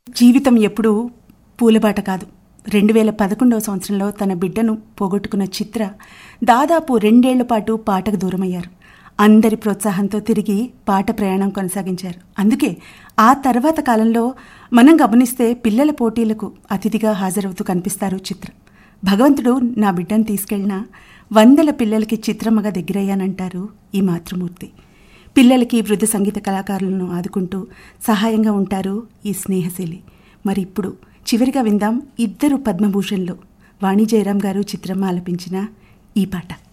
జీవితం ఎప్పుడూ పూలబాట కాదు. 2011వ సంవత్సరంలో తన బిడ్డను పోగొట్టుకున్న చిత్ర దాదాపు 2 ఏళ్ల పాటు పాటకు దూరమయ్యారు. అందరి ప్రోత్సాహంతో తిరిగి పాట ప్రయాణం కొనసాగించారు. అందుకే ఆ తర్వాత కాలంలో మనం గమనిస్తే పిల్లల పోటీలకు అతిథిగా హాజరవుతూ కనిపిస్తారు చిత్ర. భగవంతుడు నా బిడ్డను తీసుకెళ్లినా 100 పిల్లలకి చిత్రమ్మగా దగ్గరయ్యానంటారు ఈ మాతృమూర్తి. పిల్లలకి వృద్ధ సంగీత కళాకారులను ఆదుకుంటూ సహాయంగా ఉంటారు ఈ స్నేహశీలి. మరి ఇప్పుడు చివరిగా విందాం 2 పద్మభూషణ్లు వాణి జయరాం గారు చిత్రమ్మ ఆలపించిన ఈ పాట.